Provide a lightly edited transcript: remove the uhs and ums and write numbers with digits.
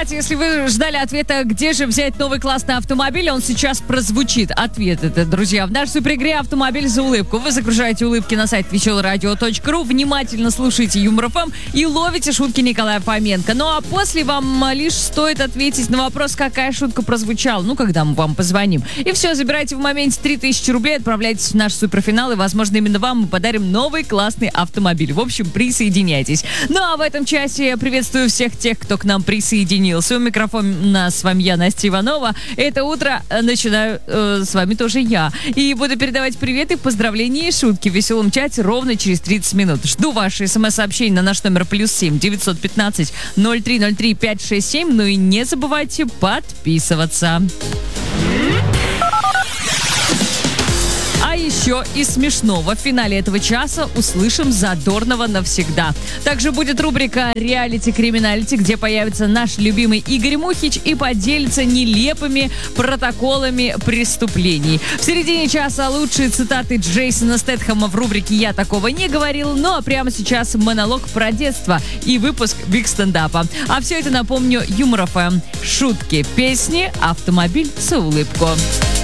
Кстати, если вы ждали ответа, где же взять новый классный автомобиль, он сейчас прозвучит. Ответ это, друзья. В нашей суперигре «Автомобиль за улыбку». Вы загружаете улыбки на сайт веселорадио.ру, внимательно слушаете Юмор ФМ и ловите шутки Николая Фоменко. Ну а после вам лишь стоит ответить на вопрос, какая шутка прозвучала, когда мы вам позвоним. И все, забирайте в моменте 3000 рублей, отправляйтесь в наш суперфинал, и, возможно, именно вам мы подарим новый классный автомобиль. В общем, присоединяйтесь. Ну а в этом часе я приветствую всех тех, кто к нам присоединился. У микрофона с вами я, Настя Иванова. Это утро начинаю с вами тоже я. И буду передавать приветы, поздравления и шутки в веселом чате ровно через 30 минут. Жду ваши смс-сообщения на наш номер +7 915 0303 567. Ну и не забывайте подписываться. А еще и смешного в финале этого часа услышим задорного навсегда. Также будет рубрика «Реалити-криминалити», где появится наш любимый Игорь Мухич и поделится нелепыми протоколами преступлений. В середине часа лучшие цитаты Джейсона Стэтхэма в рубрике «Я такого не говорил». Ну а прямо сейчас монолог про детство и выпуск Биг Стендапа. А все это, напомню, Юмор ФМ. Шутки, песни, автомобиль за улыбку.